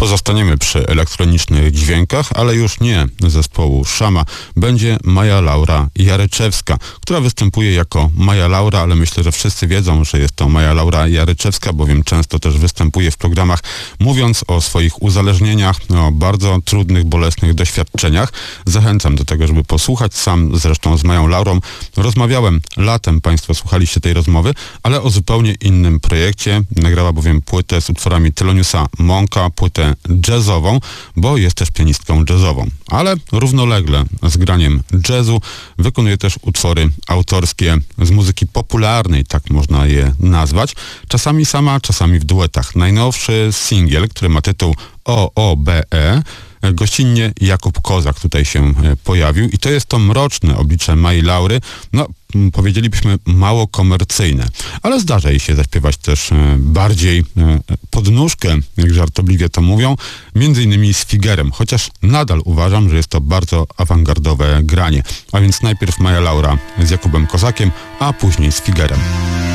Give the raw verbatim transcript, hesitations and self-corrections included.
Pozostaniemy przy elektronicznych dźwiękach, ale już nie zespołu Szama. Będzie Maja Laura Jaryczewska, która występuje jako Maja Laura, ale myślę, że wszyscy wiedzą, że jest to Maja Laura Jaryczewska, bowiem często też występuje w programach, mówiąc o swoich uzależnieniach, o bardzo trudnych, bolesnych doświadczeniach. Zachęcam do tego, żeby posłuchać. Sam zresztą z Mają Laurą rozmawiałem latem, Państwo słuchaliście tej rozmowy, ale o zupełnie innym projekcie. Nagrała bowiem płytę z utworami Theloniousa Monka, płytę jazzową, bo jest też pianistką jazzową. Ale równolegle z graniem jazzu wykonuje też utwory autorskie z muzyki popularnej, tak można je nazwać. Czasami sama, czasami w duetach. Najnowszy singiel, który ma tytuł O O B E, gościnnie Jakub Kozak tutaj się pojawił i to jest to mroczne oblicze Mai Laury, no powiedzielibyśmy mało komercyjne, ale zdarza jej się zaśpiewać też bardziej pod nóżkę, jak żartobliwie to mówią, między innymi z Figerem, chociaż nadal uważam, że jest to bardzo awangardowe granie. A więc najpierw Maja Laura z Jakubem Kozakiem, a później z Figerem.